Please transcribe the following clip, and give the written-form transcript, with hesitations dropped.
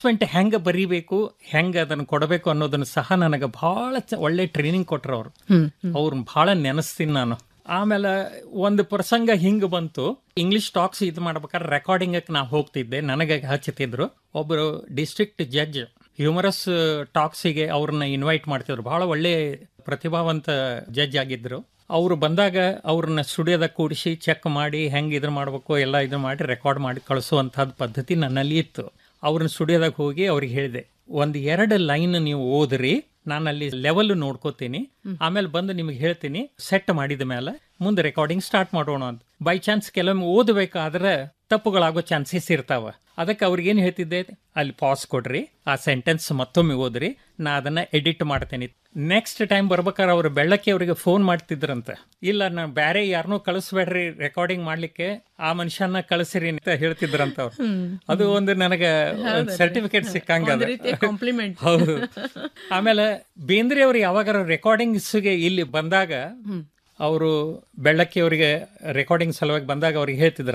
ಹೆಂಗೆ ಬರೀಬೇಕು, ಹೆಂಗೆ ಅದನ್ನು ಕೊಡಬೇಕು ಅನ್ನೋದನ್ನು ಸಹ ನನಗೆ ಭಾಳ ಒಳ್ಳೆ ಟ್ರೈನಿಂಗ್ ಕೊಟ್ರು ಅವರು. ಅವ್ರನ್ನ ಭಾಳ ನೆನೆಸ್ತೀನಿ ನಾನು. ಆಮೇಲೆ ಒಂದು ಪ್ರಸಂಗ ಹಿಂಗೆ ಬಂತು, ಇಂಗ್ಲಿಷ್ ಟಾಕ್ಸ್ ಇದು ಮಾಡ್ಬೇಕಾದ್ರೆ ರೆಕಾರ್ಡಿಂಗಕ್ಕೆ ನಾವು ಹೋಗ್ತಿದ್ದೆ. ನನಗೆ ಹಚ್ಚುತ್ತಿದ್ರು ಒಬ್ಬರು ಡಿಸ್ಟ್ರಿಕ್ಟ್ ಜಡ್ಜ್, ಹ್ಯೂಮರಸ್ ಟಾಕ್ಸಿಗೆ ಅವ್ರನ್ನ ಇನ್ವೈಟ್ ಮಾಡ್ತಿದ್ರು. ಭಾಳ ಒಳ್ಳೆ ಪ್ರತಿಭಾವಂತ ಜಡ್ಜ್ ಆಗಿದ್ರು. ಅವರು ಬಂದಾಗ ಅವ್ರನ್ನ ಸ್ಟುಡಿಯೋದಾಗ ಕೂಡಿಸಿ ಚೆಕ್ ಮಾಡಿ ಹೆಂಗೆ ಇದು ಮಾಡಬೇಕು ಎಲ್ಲ ಇದು ಮಾಡಿ ರೆಕಾರ್ಡ್ ಮಾಡಿ ಕಳಿಸುವಂಥದ್ದು ಪದ್ಧತಿ ನನ್ನಲ್ಲಿ ಇತ್ತು. ಅವ್ರನ್ನ ಸ್ಟುಡಿಯೋದಾಗ ಹೋಗಿ ಅವ್ರಿಗೆ ಹೇಳಿದೆ, 1-2 ಲೈನ್ ನೀವು ಓದ್ರಿ, ನಾನು ಅಲ್ಲಿ ಲೆವೆಲ್ ನೋಡ್ಕೋತೀನಿ, ಆಮೇಲೆ ಬಂದು ನಿಮಗೆ ಹೇಳ್ತೀನಿ. ಸೆಟ್ ಮಾಡಿದ ಮೇಲೆ ಮುಂದೆ ರೆಕಾರ್ಡಿಂಗ್ ಸ್ಟಾರ್ಟ್ ಮಾಡೋಣ ಅಂತ. ಬೈ ಚಾನ್ಸ್ ಕೆಲವೊಮ್ಮೆ ಓದಬೇಕಾದ್ರೆ ತಪ್ಪುಗಳಾಗೋ ಚಾನ್ಸಸ್ ಇರ್ತಾವ. ಅದಕ್ಕೆ ಅವ್ರಿಗೇನು ಹೇಳ್ತಿದ್ದೆ, ಅಲ್ಲಿ ಪಾಸ್ ಕೊಡ್ರಿ, ಆ ಸೆಂಟೆನ್ಸ್ ಮತ್ತೊಮ್ಮೆ ಓದ್ರಿ, ನಾ ಅದನ್ನ ಎಡಿಟ್ ಮಾಡ್ತೇನೆ. ನೆಕ್ಸ್ಟ್ ಟೈಮ್ ಬರ್ಬೇಕಾದ್ರೆ ಅವ್ರು ಬೆಳ್ಳಕ್ಕೆ ಅವರಿಗೆ ಫೋನ್ ಮಾಡ್ತಿದ್ರಂತೆ, ಇಲ್ಲ ನಾ ಬೇರೆ ಯಾರನ್ನೂ ಕಳಿಸ್ಬೇಡ್ರಿ ರೆಕಾರ್ಡಿಂಗ್ ಮಾಡ್ಲಿಕ್ಕೆ, ಆ ಮನುಷ್ಯನ ಕಳಿಸಿರಿ ಅಂತ ಹೇಳ್ತಿದ್ರಂತ ಅವ್ರು. ಅದು ಒಂದು ನನಗೆ ಸರ್ಟಿಫಿಕೇಟ್ ಸಿಕ್ಕಂಗ. ಹೌದು. ಆಮೇಲೆ ಬೇಂದ್ರೆ ಅವ್ರು ಯಾವಾಗಾರ ರೆಕಾರ್ಡಿಂಗ್ಸ್ಗೆ ಇಲ್ಲಿ ಬಂದಾಗ, ಅವರು ಬೆಳ್ಳಕ್ಕೆ ಅವರಿಗೆ ರೆಕಾರ್ಡಿಂಗ್ ಸಲುವಾಗಿ ಬಂದಾಗ ಅವ್ರಿಗೆ ಹೇಳ್ತಿದ್ರು,